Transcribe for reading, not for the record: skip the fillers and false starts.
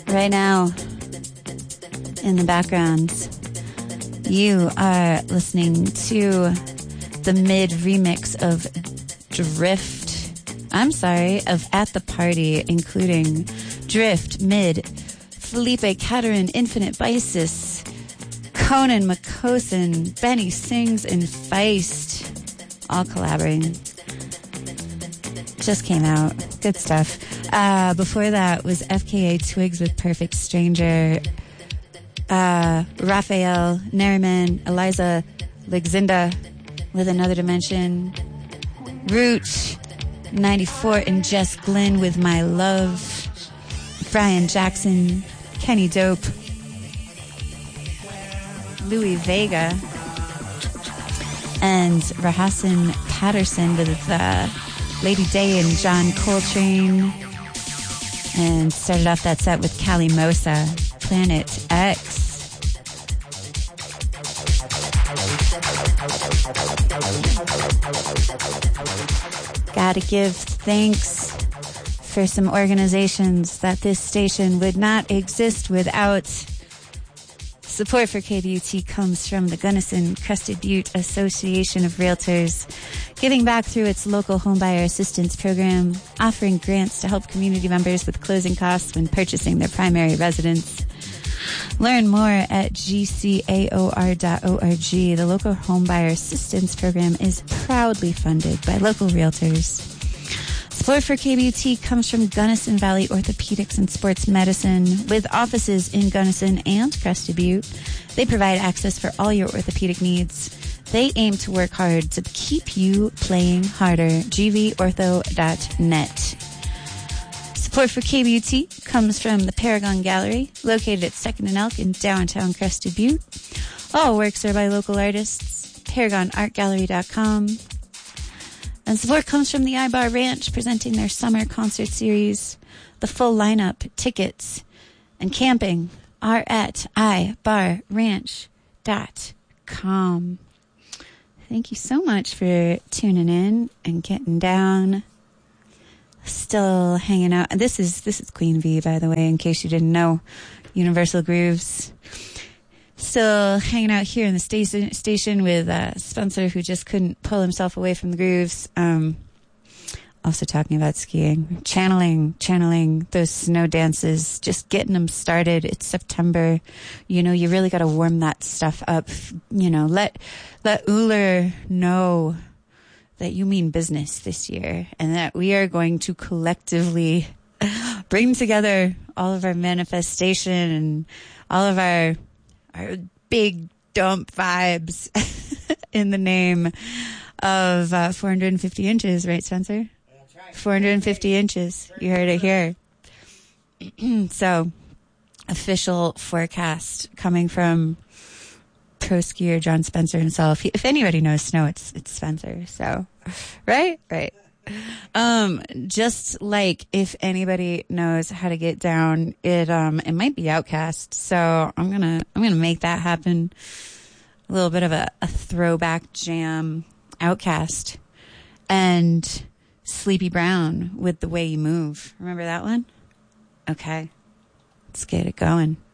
Right now, in the background, you are listening to the mid remix of of At the Party, including Drift, Mid, Felipe Caterin, Infinite Bisis, Conan McCosin, Benny Sings, and Feist, all collaborating. Just came out. Good stuff. Before that was FKA Twigs with Perfect Stranger, Raphael Nerriman, Eliza Lexinda with Another Dimension, Root 94 and Jess Glynn with My Love, Brian Jackson, Kenny Dope, Louis Vega, and Rahassan Patterson with Lady Day and John Coltrane. And started off that set with Kali Mosa, Planet X. Gotta give thanks for some organizations that this station would not exist without. Support for KBUT comes from the Gunnison Crested Butte Association of Realtors, giving back through its local homebuyer assistance program, offering grants to help community members with closing costs when purchasing their primary residence. Learn more at gcaor.org. The local homebuyer assistance program is proudly funded by local realtors. Support for KBUT comes from Gunnison Valley Orthopedics and Sports Medicine. With offices in Gunnison and Crested Butte, they provide access for all your orthopedic needs. They aim to work hard to keep you playing harder. gvortho.net. Support for KBUT comes from the Paragon Gallery, located at 2nd and Elk in downtown Crested Butte. All works are by local artists. ParagonArtGallery.com. And support comes from the iBar Ranch, presenting their summer concert series. The full lineup, tickets, and camping are at ibarranch.com. Thank you so much for tuning in and getting down. Still hanging out. And this is Queen V, by the way, in case you didn't know. Universal Grooves. Still hanging out here in the station with Spencer, who just couldn't pull himself away from the grooves. Also talking about skiing, channeling those snow dances, just getting them started. It's September. You know, you really got to warm that stuff up. You know, let Uller know that you mean business this year, and that we are going to collectively bring together all of our manifestation and all of our big dump vibes in the name of 450 inches, right, Spencer? That's right. 450 inches. You heard it here. So, official forecast coming from pro skier John Spencer himself. If anybody knows snow, it's Spencer. So, right. Just like if anybody knows how to get down, it might be Outkast. So I'm gonna make that happen. A little bit of a throwback jam, Outkast, and Sleepy Brown with The Way You Move. Remember that one? Okay, let's get it going.